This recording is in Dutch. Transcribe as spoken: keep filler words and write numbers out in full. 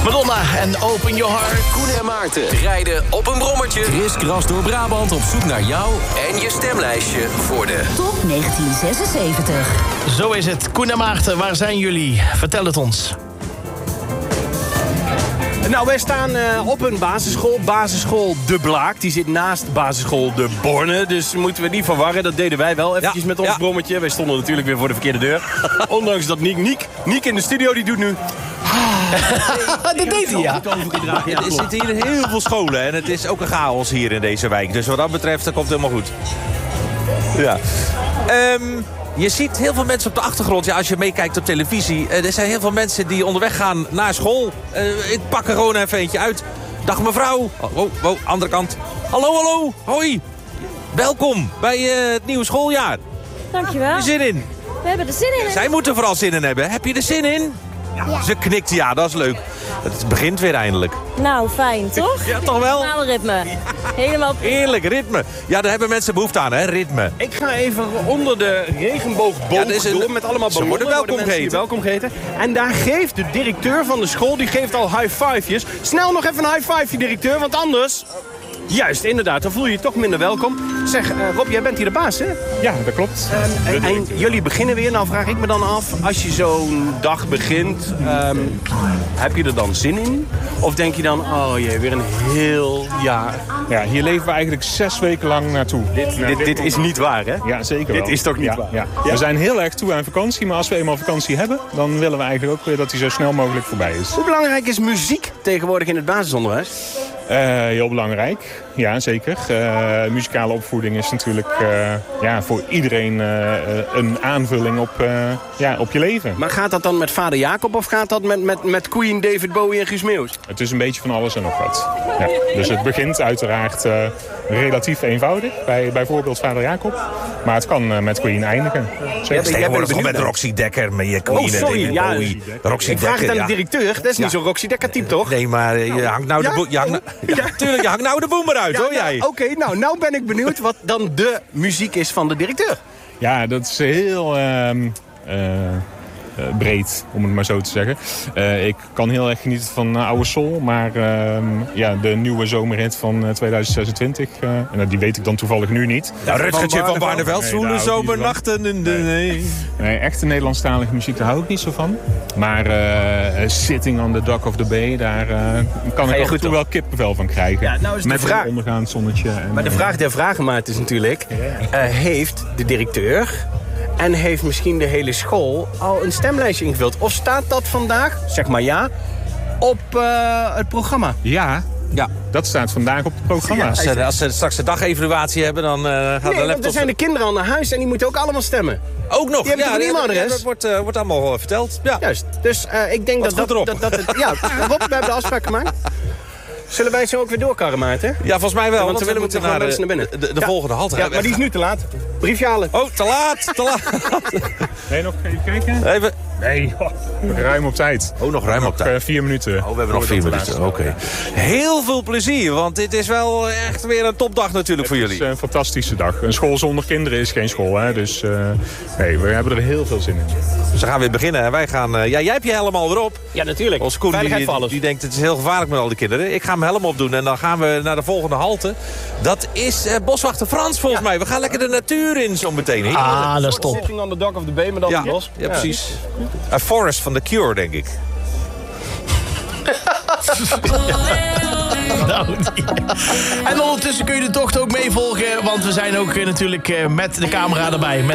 Madonna en Open Your Heart. Koen en Maarten rijden op een brommertje. Kriskras door Brabant op zoek naar jou en je stemlijstje voor de Top negentien zesenzeventig. Zo is het. Koen en Maarten, waar zijn jullie? Vertel het ons. Nou, wij staan uh, op een basisschool. Basisschool De Blaak. Die zit naast basisschool De Borne. Dus moeten we niet verwarren. Dat deden wij wel eventjes ja, met ons ja. brommetje. Wij stonden natuurlijk weer voor de verkeerde deur. Ondanks dat Niek, Niek, Niek in de studio, die doet nu... Dat deed hij, ja. Er zitten hier heel veel scholen en het is ook een chaos hier in deze wijk. Dus wat dat betreft, dat komt helemaal goed. Ja. Um, je ziet heel veel mensen op de achtergrond. Ja, als je meekijkt op televisie. Uh, er zijn heel veel mensen die onderweg gaan naar school. Uh, ik pak er gewoon even eentje uit. Dag mevrouw. Oh, oh, oh, andere kant. Hallo, hallo. Hoi. Welkom bij uh, het nieuwe schooljaar. Dankjewel. Heb je zin in? We hebben er zin in. Zij moeten vooral zin in hebben. Heb je er zin in? Ja. Ze knikt, ja, dat is leuk. Het begint weer eindelijk. Nou, fijn, toch? Ja, toch wel? Helemaal ritme. Helemaal... Heerlijk, ritme. Ja, daar hebben mensen behoefte aan, hè, ritme. Ik ga even onder de regenboogboog Ja, is een... door met allemaal Ze ballonnen. worden welkom geheten. welkom geheten. En daar geeft de directeur van de school, die geeft al high five'jes. Snel nog even een high five, directeur, want anders... Juist, inderdaad, dan voel je je toch minder welkom. Zeg, uh, Rob, jij bent hier de baas, hè? Ja, dat klopt. En, en, en jullie beginnen weer. Nou vraag ik me dan af, als je zo'n dag begint, um, heb je er dan zin in? Of denk je dan, oh jee, weer een heel jaar? Ja, hier leven we eigenlijk zes weken lang naartoe. Dit, Ja, dit, dit is niet waar, hè? Ja, zeker wel. Dit is toch niet ja, waar? Ja. Ja. We zijn heel erg toe aan vakantie, maar als we eenmaal vakantie hebben... dan willen we eigenlijk ook weer dat die zo snel mogelijk voorbij is. Hoe belangrijk is muziek tegenwoordig in het basisonderwijs? Uh, heel belangrijk, ja zeker. Uh, muzikale opvoeding is natuurlijk uh, ja, voor iedereen uh, een aanvulling op, uh, ja, op je leven. Maar gaat dat dan met vader Jacob of gaat dat met, met, met Queen, David Bowie en Guus Meeuwis? Het is een beetje van alles en nog wat. Ja. Dus het begint uiteraard uh, relatief eenvoudig, bij bijvoorbeeld vader Jacob. Maar het kan uh, met Queen eindigen. Ja, tegenwoordig gewoon met Roxy Dekker, met je Queen oh, sorry. en David Ja, Bowie. Roxy ik vraag Dekker, het aan de ja. directeur. Dat is Ja. niet zo'n Roxy Dekker type, toch? Nee, maar je hangt nou Ja? de boem... Ja, ja, tuurlijk, je hangt nou de boem eruit, Ja, hoor ja, jij. Oké, okay, nou, nou ben ik benieuwd wat dan de muziek is van de directeur. Ja, dat is heel uh, uh, uh, breed, om het maar zo te zeggen. Uh, ik kan heel erg genieten van uh, oude soul, maar uh, ja, de nieuwe zomerhit van uh, tweeduizend zesentwintig, uh, en die weet ik dan toevallig nu niet. Ja, Rutgertje van Barneveld, zoele nee, zomernachten in de... Nee. Nee, echte Nederlandstalige muziek, daar hou ik niet zo van. Maar uh, Sitting on the Dock of the Bay, daar uh, kan ik af en toe wel kippenvel van krijgen. Ja, nou is de met vraag... een ondergaand zonnetje. En, Maar de vraag der vragen, Maarten, is natuurlijk... Uh, heeft de directeur en heeft misschien de hele school al een stemlijstje ingevuld? Of staat dat vandaag, zeg maar ja, op uh, het programma? Ja, Ja. dat staat vandaag op het programma. Ja, als, ze, als ze straks de dagevaluatie hebben, dan uh, gaat Nee, de want laptop... er zijn de kinderen al naar huis en die moeten ook allemaal stemmen. Ook nog, Die hebben toch een ja, e-mailadres? ja, dat wordt, uh, wordt allemaal verteld. Ja. Juist, dus uh, ik denk Wat dat goed dat, erop. dat, dat het... Ja, Rob, we hebben de afspraak gemaakt. Zullen wij zo ook weer doorkarren, Maarten? Ja, volgens mij wel, Ja, want, want we we moeten moeten naar de, gewoon mensen naar de, de, de Ja. volgende halte. Ja, maar die is nu te laat. Briefje halen. Oh, te laat, te laat. Nee, nog even kijken? Even. Nee, oh, ruim op tijd. Oh, nog ruim op tijd. Uh, vier minuten. Oh, we hebben nog vier minuten. Oké. Okay. Heel veel plezier, want dit is wel echt weer een topdag natuurlijk voor jullie. Het is een fantastische dag. Een school zonder kinderen is geen school, hè? Dus uh, nee, we hebben er heel veel zin in. Dus we gaan weer beginnen en wij gaan... Uh, ja, jij hebt je helm al weer op. Ja, natuurlijk. Ons Koen, Veiligheid voor die, alles. die denkt het is heel gevaarlijk met al die kinderen. Ik ga mijn helm opdoen en dan gaan we naar de volgende halte. Dat is uh, boswachter Frans volgens ja. mij. We gaan lekker de natuur in zo meteen. Heerlijk. Ah, dat is top. Sitting on the dock of the bay, maar dan Ja, los. ja, precies. A Forest van The Cure, denk ik. Nou, die- en ondertussen kun je de tocht ook meevolgen, want we zijn ook eh, natuurlijk eh, met de camera erbij. Met